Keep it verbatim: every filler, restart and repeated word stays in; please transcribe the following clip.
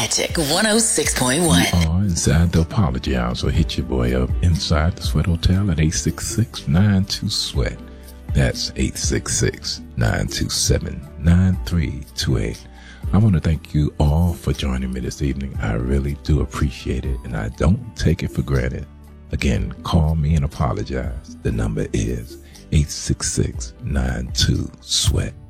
Magic one oh six point one. We are inside the Apology Hour, so hit your boy up inside the Sweat Hotel at eight six six, nine two, SWEAT. That's eight six six, nine two seven, nine three two eight. I want to thank you all for joining me this evening. I really do appreciate it, and I don't take it for granted. Again, call me and apologize. The number is eight six six, nine two, SWEAT.